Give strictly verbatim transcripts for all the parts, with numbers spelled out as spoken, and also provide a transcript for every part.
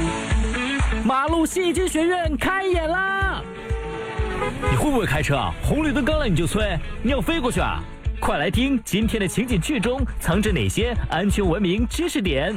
马路戏剧学院开演啦！你会不会开车啊？红绿灯刚来你就催，你要飞过去啊？快来听今天的情景剧中藏着哪些安全文明知识点。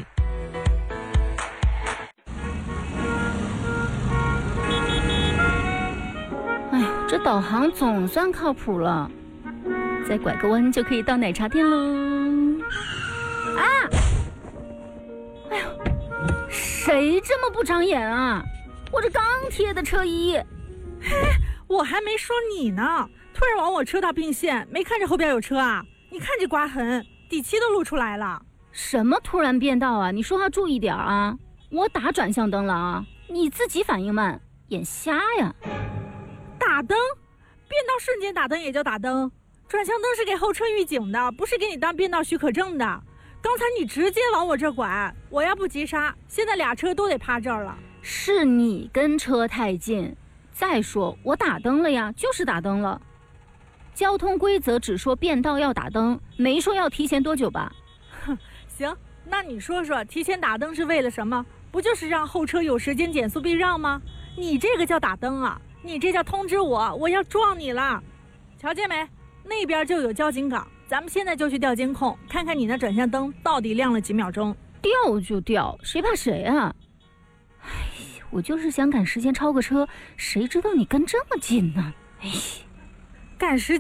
哎呀，这导航总算靠谱了，再拐个弯就可以到奶茶店喽。啊！哎呦，谁这么不长眼啊？我这刚贴的车衣。 嘿，我还没说你呢，突然往我车道并线，没看着后边有车啊？你看这刮痕，底漆都露出来了。 什么突然变道啊？你说话注意点啊！我打转向灯了啊，你自己反应慢，眼瞎呀？ 打灯？变道瞬间打灯也叫打灯？转向灯是给后车预警的，不是给你当变道许可证的。刚才你直接往我这拐，我要不急刹，现在俩车都得趴这儿了。 是你跟车太近。再说我打灯了呀，就是打灯了。交通规则只说变道要打灯，没说要提前多久吧？ 哼，行，那你说说，提前打灯是为了什么？不就是让后车有时间减速避让吗？你这个叫打灯啊，你这叫通知我，我要撞你了。瞧见没？那边就有交警岗，咱们现在就去调监控，看看你那转向灯到底亮了几秒钟。 调就调，谁怕谁啊？哎，我就是想赶时间超个车，谁知道你跟这么近呢？哎， 赶时间